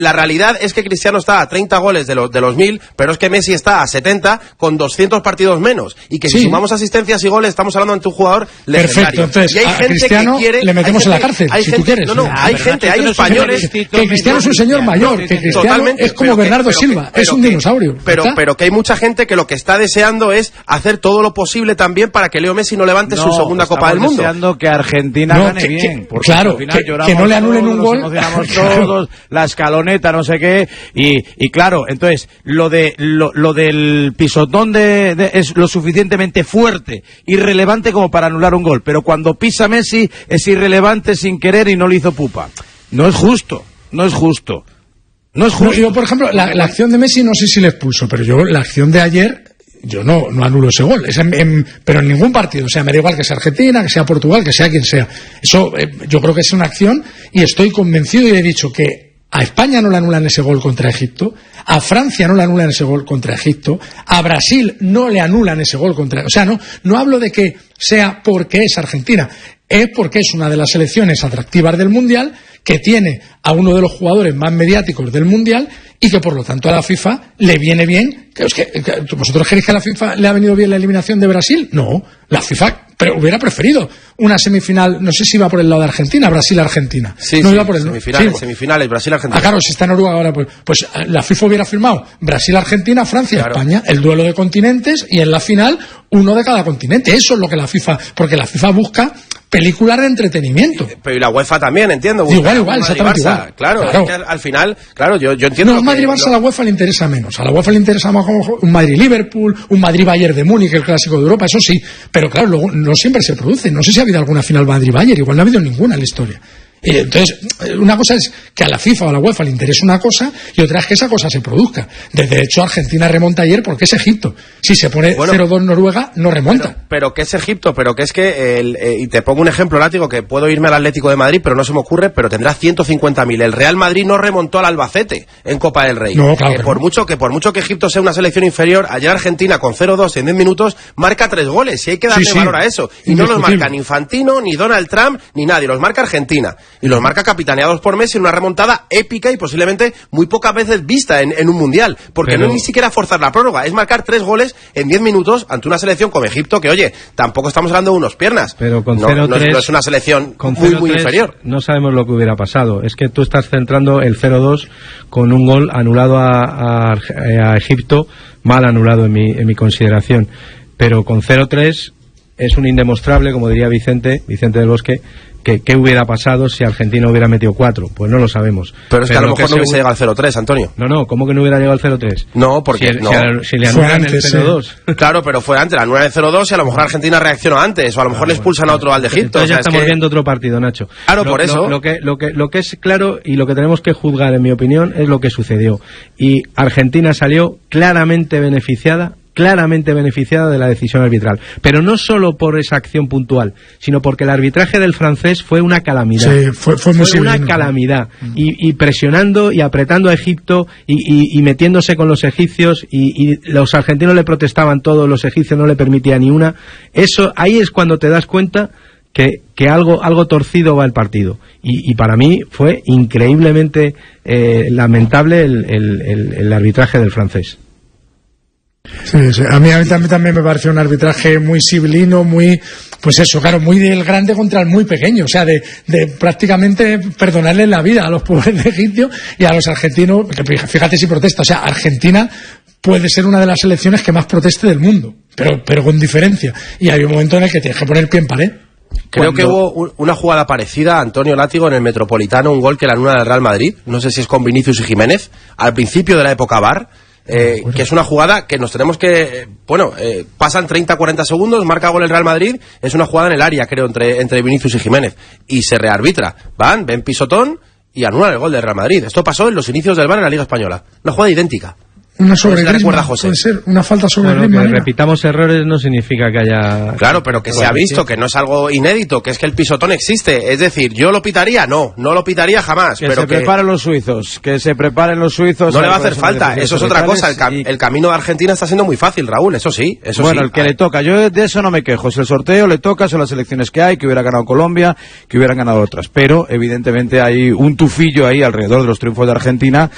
La realidad es que Cristiano está a 30 goles de los 1000, pero es que Messi está a 70 con 200 partidos menos. Y que si sumamos asistencias y goles, estamos hablando de un jugador legendario. Perfecto, entonces y hay a gente Cristiano que quiere, le metemos en la cárcel, hay si gente, tú quieres. No, hay gente, hay españoles... Que Cristiano es un señor mayor, que Cristiano es como Bernardo Silva, es un dinosaurio. Pero que hay mucha gente que lo que está deseando es hacer todo lo posible también para que Leo Messi no levante su segunda Copa del Mundo. Deseando que Argentina gane bien. Claro, que no le anulen un gol. Nos emocionamos todos, la escaloneta, no sé qué, y claro, entonces lo del pisotón es lo suficientemente fuerte y relevante como para anular un gol, pero cuando pisa Messi es irrelevante sin querer y no le hizo pupa. No es justo. Yo, por ejemplo, la acción de Messi no sé si le expulso, pero yo la acción de ayer, yo no anulo ese gol, pero en ningún partido, o sea, me da igual que sea Argentina, que sea Portugal, que sea quien sea. Eso yo creo que es una acción y estoy convencido y he dicho que a España no le anulan ese gol contra Egipto, a Francia no le anulan ese gol contra Egipto, a Brasil no le anulan ese gol contra... O sea, no hablo de que sea porque es Argentina, es porque es una de las selecciones atractivas del Mundial, que tiene a uno de los jugadores más mediáticos del Mundial y que por lo tanto a la FIFA le viene bien. ¿Vosotros creéis que a la FIFA le ha venido bien la eliminación de Brasil? No, la FIFA hubiera preferido una semifinal, no sé si iba por el lado de Argentina, Brasil-Argentina. Iba por el semifinales, Brasil-Argentina. Claro, si está Noruega ahora, pues la FIFA hubiera firmado Brasil-Argentina, Francia-España, el duelo de continentes y en la final uno de cada continente. Eso es lo que la FIFA, porque la FIFA busca películas de entretenimiento. Pero y la UEFA también, entiendo. Igual, exactamente igual. Claro, es que al final, claro, yo entiendo. No, el Madrid-Barça a la UEFA le interesa menos. A la UEFA le interesa más un Madrid-Liverpool, un Madrid-Bayern de Múnich, el clásico de Europa, eso sí. Pero claro, luego no siempre se produce. No sé si ha habido alguna final Madrid-Bayern, igual no ha habido ninguna en la historia. Entonces, una cosa es que a la FIFA o a la UEFA le interese una cosa y otra es que esa cosa se produzca. De hecho, Argentina remonta ayer porque es Egipto. Si se pone 0-2 Noruega, no remonta. Pero que es Egipto, pero que es que, y te pongo un ejemplo, Látigo, que puedo irme al Atlético de Madrid, pero no se me ocurre, pero tendrá 150.000. El Real Madrid no remontó al Albacete en Copa del Rey. No, claro por mucho que Egipto sea una selección inferior, ayer Argentina con 0-2 en 10 minutos marca 3 goles, y hay que darle valor a eso. Y no los marca ni Infantino, ni Donald Trump, ni nadie, los marca Argentina. Y los marca capitaneados por Messi en una remontada épica y posiblemente muy pocas veces vista en un mundial, porque no es ni siquiera forzar la prórroga, es marcar 3 goles en 10 minutos ante una selección como Egipto, que oye, tampoco estamos hablando de unos piernas, pero con no es una selección muy inferior. No sabemos lo que hubiera pasado, es que tú estás centrando el 0-2 con un gol anulado a Egipto, mal anulado en mi consideración, pero con 0-3 es un indemostrable, como diría Vicente del Bosque, ¿qué hubiera pasado si Argentina hubiera metido 4? Pues no lo sabemos. Pero es que a lo mejor no hubiese llegado al 0-3, Antonio. No, ¿cómo que no hubiera llegado al 0-3? No, porque si le anulan el 0-2. Claro, pero fue antes, la anulan el 0-2 y a lo mejor Argentina reaccionó antes, o a lo mejor le expulsan a otro al de Egipto. Entonces ya estamos viendo otro partido, Nacho. Claro, por eso. Lo que es claro y lo que tenemos que juzgar, en mi opinión, es lo que sucedió. Y Argentina salió claramente beneficiada de la decisión arbitral, pero no solo por esa acción puntual, sino porque el arbitraje del francés fue una calamidad. Sí, fue una calamidad, y presionando y apretando a Egipto y metiéndose con los egipcios, y los argentinos le protestaban todo, los egipcios no le permitían ni una. Eso, ahí es cuando te das cuenta que algo torcido va el partido, y para mí fue increíblemente lamentable el arbitraje del francés. Sí. A mí también me pareció un arbitraje muy sibilino, muy, pues eso, claro, muy del grande contra el muy pequeño, o sea, de prácticamente perdonarles la vida a los pobres de Egipto y a los argentinos, fíjate si protesta, o sea, Argentina puede ser una de las selecciones que más proteste del mundo, pero con diferencia, y hay un momento en el que tienes que poner el pie en pared. Creo que hubo una jugada parecida a Antonio Látigo en el Metropolitano, un gol que le anula al Real Madrid, no sé si es con Vinicius y Jiménez, al principio de la época VAR. Que es una jugada que nos tenemos que... pasan 30-40 segundos, marca gol el Real Madrid, es una jugada en el área, creo, entre Vinicius y Jiménez, y se rearbitra. Ven pisotón y anulan el gol del Real Madrid. Esto pasó en los inicios del VAR en la Liga Española. Una jugada idéntica. Una sobre Griezmann, puede ser una falta sobre Griezmann. Que repitamos errores no significa que haya... Claro, pero que se ha visto, que no es algo inédito, que es que el pisotón existe. Es decir, ¿yo lo pitaría? No lo pitaría jamás. Pero preparen los suizos, que se preparen los suizos. No le va a hacer falta, eso es otra cosa. El camino de Argentina está siendo muy fácil, Raúl, eso sí. Bueno, el que le toca, yo de eso no me quejo. Si el sorteo le toca, son las elecciones que hay, que hubiera ganado Colombia, que hubieran ganado otras. Pero, evidentemente, hay un tufillo ahí alrededor de los triunfos de Argentina